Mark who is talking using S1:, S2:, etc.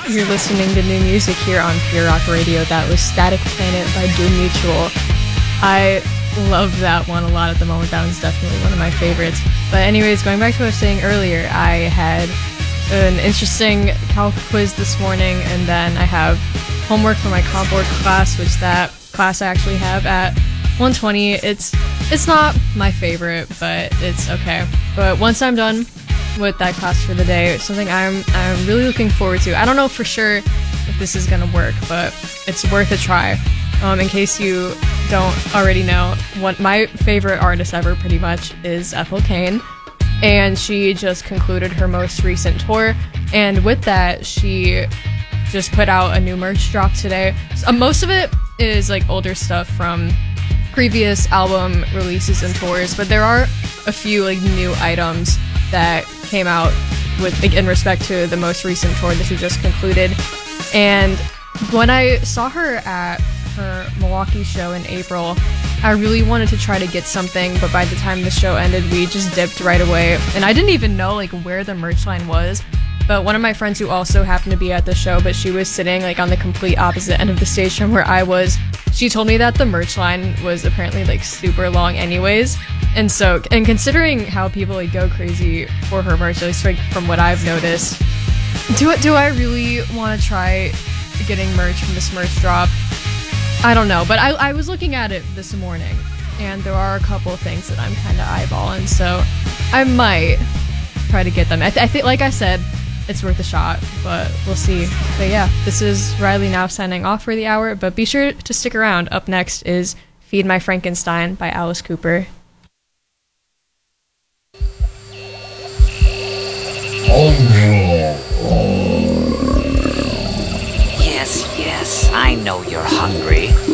S1: You're listening to new music here on Pure Rock Radio. That was Static Planet by Doom Mutual. I love that one a lot at the moment. That one's definitely one of my favorites. But anyways, going back to what I was saying earlier, I had an interesting calc quiz this morning, and then I have homework for my comp board class, which that class I actually have at 1:20. It's not my favorite, but it's okay. But once I'm done with that class for the day, it's something I'm really looking forward to. I don't know for sure if this is gonna work, but it's worth a try. In case you don't already know, what my favorite artist ever pretty much is Ethel Cain, and she just concluded her most recent tour, and with that she just put out a new merch drop today. So, most of it is like older stuff from previous album releases and tours, but there are a few like new items that came out with in respect to the most recent tour that she just concluded. And when I saw her at her Milwaukee show in April, I really wanted to try to get something, but by the time the show ended, we just dipped right away, and I didn't even know like where the merch line was. But one of my friends who also happened to be at the show, but she was sitting like on the complete opposite end of the stage from where I was, she told me that the merch line was apparently like super long anyways. And so, and considering how people like go crazy for her merch, at least like from what I've noticed, do I really want to try getting merch from this merch drop? I don't know, but I was looking at it this morning, and there are a couple of things that I'm kind of eyeballing, so I might try to get them. I think, like I said, it's worth a shot, but we'll see. But yeah, this is Riley now signing off for the hour, but be sure to stick around. Up next is Feed My Frankenstein by Alice Cooper.
S2: Yes, I know you're hungry.